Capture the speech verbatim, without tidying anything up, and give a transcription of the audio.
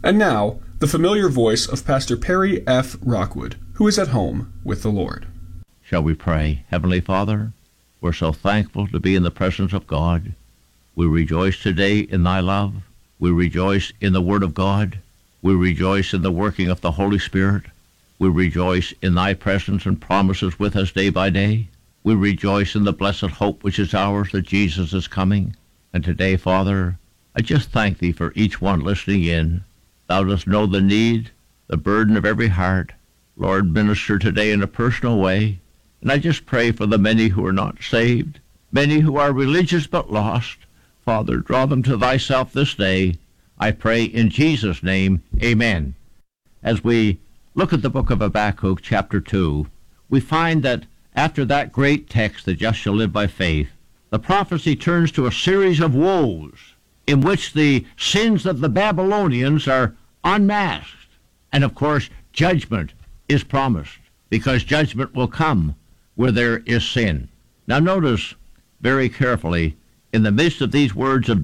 And now, the familiar voice of Pastor Perry F. Rockwood, who is at home with the Lord. Shall we pray? Heavenly Father, we're so thankful to be in the presence of God. We rejoice today in thy love. We rejoice in the Word of God. We rejoice in the working of the Holy Spirit. We rejoice in thy presence and promises with us day by day. We rejoice in the blessed hope which is ours that Jesus is coming. And today, Father, I just thank thee for each one listening in. Thou dost know the need, the burden of every heart. Lord, minister today in a personal way. And I just pray for the many who are not saved, many who are religious but lost. Father, draw them to thyself this day. I pray in Jesus' name, amen. As we look at the book of Habakkuk, chapter two, we find that after that great text, the just shall live by faith, the prophecy turns to a series of woes in which the sins of the Babylonians are unmasked. And of course, judgment is promised, because judgment will come where there is sin. Now notice very carefully, in the midst of these words of